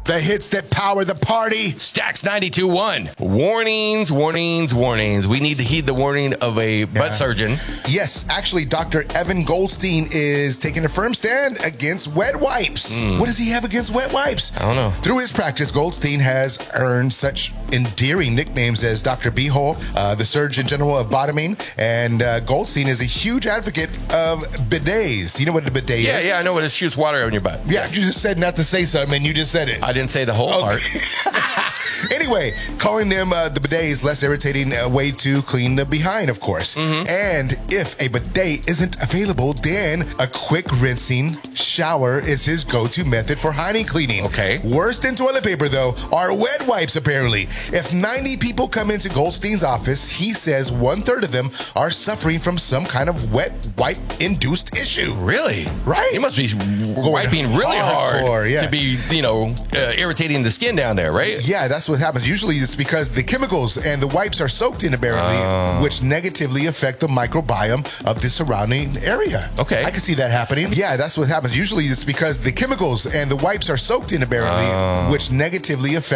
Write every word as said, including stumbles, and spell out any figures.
The hits that power the party. Stax ninety-two point one. Warnings, warnings, warnings. We need to heed the warning of a butt surgeon. Yes, actually, Doctor Evan Goldstein is taking a firm stand against wet wipes. Mm. What does he have against wet wipes? I don't know. Through his practice, Goldstein has earned such endearing nicknames as Doctor Beehole, uh, the Surgeon General of Bottoming, and uh, Goldstein is a huge advocate of bidets. You know what a bidet yeah, is? Yeah, yeah, I know what it shoots water on your butt. Yeah, you just said not to say something, and you just said it. I didn't say the whole okay. part. Anyway, calling them uh, the bidet is less irritating uh, way to clean the behind, of course. Mm-hmm. And if a bidet isn't available, then a quick rinsing shower is his go-to method for hiney cleaning. Okay. Worse than toilet paper, though, are wet wipes, apparently. If ninety people come into Goldstein's office, he says one-third of them are suffering from some kind of wet wipe-induced issue. Really? Right. He must be wiping really hardcore, hard yeah. to be, you know, uh, irritating the skin down there, right? Yeah, that's what happens. Usually it's because the chemicals and the wipes are soaked in, apparently, uh, which negatively affect the microbiome of the surrounding area. Okay. I can see that happening. Yeah, that's what happens. Usually it's because the chemicals and the wipes are soaked in, apparently, uh, which negatively affect